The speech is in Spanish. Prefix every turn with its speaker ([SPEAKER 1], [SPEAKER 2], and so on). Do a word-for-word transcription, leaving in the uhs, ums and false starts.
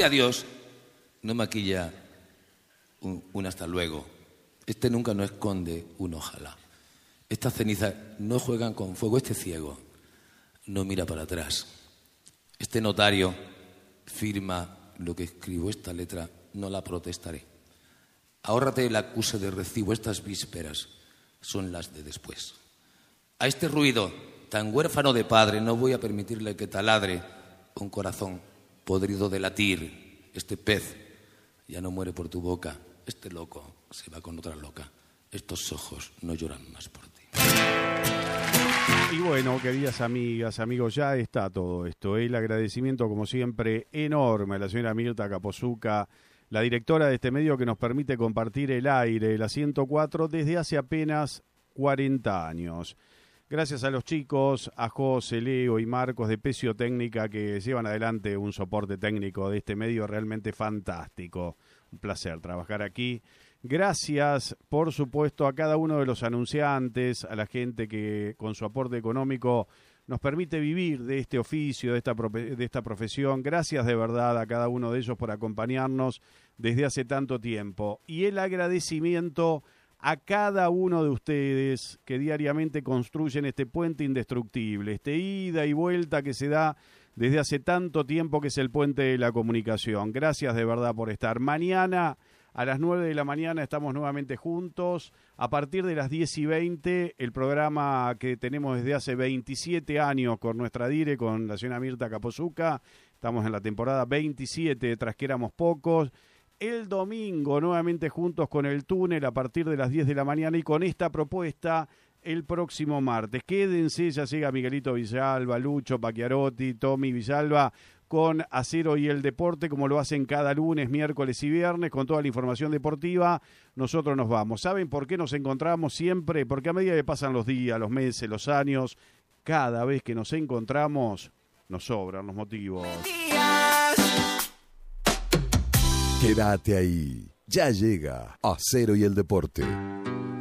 [SPEAKER 1] este adiós no maquilla un, un hasta luego. Este nunca no esconde un ojalá. Estas cenizas no juegan con fuego. Este ciego no mira para atrás. Este notario firma lo que escribo. Esta letra no la protestaré. Ahórrate el acuse de recibo. Estas vísperas son las de después. A este ruido tan huérfano de padre no voy a permitirle que taladre un corazón podrido de latir. Este pez ya no muere por tu boca. Este loco se va con otra loca. Estos ojos no lloran más por ti.
[SPEAKER 2] Y bueno, queridas amigas, amigos, ya está todo esto. El agradecimiento, como siempre, enorme a la señora Mirta Capozzucca, la directora de este medio que nos permite compartir el aire, la ciento cuatro, desde hace apenas cuarenta años. Gracias a los chicos, a José, Leo y Marcos de Pecio Técnica, que llevan adelante un soporte técnico de este medio realmente fantástico. Un placer trabajar aquí. Gracias, por supuesto, a cada uno de los anunciantes, a la gente que con su aporte económico nos permite vivir de este oficio, de esta, de esta profesión. Gracias de verdad a cada uno de ellos por acompañarnos desde hace tanto tiempo. Y el agradecimiento a cada uno de ustedes que diariamente construyen este puente indestructible, este ida y vuelta que se da desde hace tanto tiempo, que es el puente de la comunicación. Gracias de verdad por estar. Mañana a las nueve de la mañana estamos nuevamente juntos. A partir de las diez y veinte, el programa que tenemos desde hace veintisiete años con nuestra dire, con la señora Mirta Capozzucca. Estamos en la temporada veintisiete de Tras que éramos pocos. El domingo nuevamente juntos con El Túnel a partir de las diez de la mañana y con esta propuesta el próximo martes. Quédense, ya llega Miguelito Villalba, Lucho Pacchiarotti, Tommy Villalba con Acero y el Deporte, como lo hacen cada lunes, miércoles y viernes, con toda la información deportiva. Nosotros nos vamos. ¿Saben por qué nos encontramos siempre? Porque a medida que pasan los días, los meses, los años, cada vez que nos encontramos, nos sobran los motivos.
[SPEAKER 3] Quédate ahí. Ya llega Acero y el Deporte.